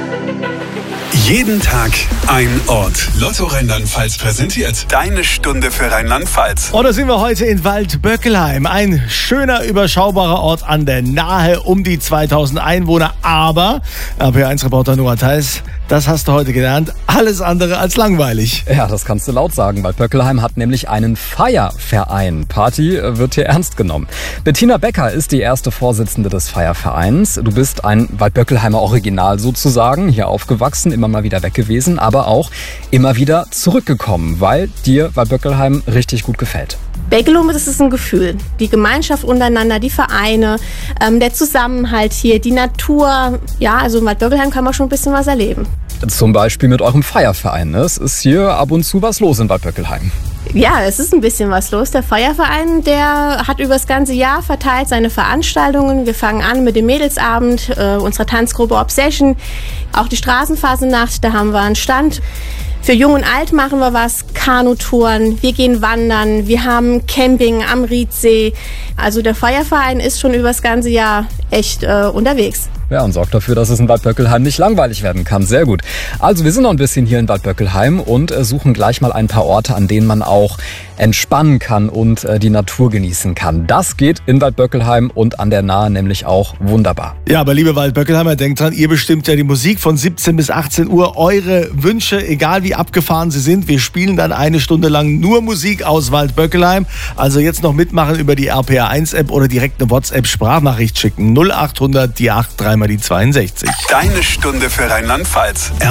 Jeden Tag ein Ort. Lotto Rheinland-Pfalz präsentiert deine Stunde für Rheinland-Pfalz. Und da sind wir heute in Waldböckelheim. Ein schöner, überschaubarer Ort an der Nahe, um die 2000 Einwohner. Aber, RPA1-Reporter Nora Theis, das hast du heute gelernt, alles andere als langweilig. Ja, das kannst du laut sagen. Waldböckelheim hat nämlich einen Feierverein. Party wird hier ernst genommen. Bettina Becker ist die erste Vorsitzende des Feiervereins. Du bist ein Waldböckelheimer Original sozusagen, hier aufgewachsen, immer mal wieder weg gewesen, aber auch immer wieder zurückgekommen, weil dir Waldböckelheim richtig gut gefällt. Beckelum, das ist ein Gefühl. Die Gemeinschaft untereinander, die Vereine, der Zusammenhalt hier, die Natur. Ja, also in Waldböckelheim kann man schon ein bisschen was erleben. Zum Beispiel mit eurem Feierverein. Ne? Es ist hier ab und zu was los in Waldböckelheim. Ja, es ist ein bisschen was los. Der Feierverein, der hat über das ganze Jahr verteilt seine Veranstaltungen. Wir fangen an mit dem Mädelsabend, unserer Tanzgruppe Obsession. Auch die Straßenphasennacht, da haben wir einen Stand. Für Jung und Alt machen wir was, Kanutouren, wir gehen wandern, wir haben Camping am Riedsee. Also der Feierverein ist schon über das ganze Jahr echt unterwegs. Ja, und sorgt dafür, dass es in Waldböckelheim nicht langweilig werden kann. Sehr gut. Also wir sind noch ein bisschen hier in Waldböckelheim und suchen gleich mal ein paar Orte, an denen man auch entspannen kann und die Natur genießen kann. Das geht in Waldböckelheim und an der Nahe nämlich auch wunderbar. Ja, aber liebe Waldböckelheimer, denkt dran, ihr bestimmt ja die Musik von 17 bis 18 Uhr. Eure Wünsche, egal wie abgefahren sie sind, wir spielen dann eine Stunde lang nur Musik aus Waldböckelheim. Also jetzt noch mitmachen über die RPA1-App oder direkt eine WhatsApp-Sprachnachricht schicken. 0800 die 83 mal die 62. Deine Stunde für Rheinland-Pfalz.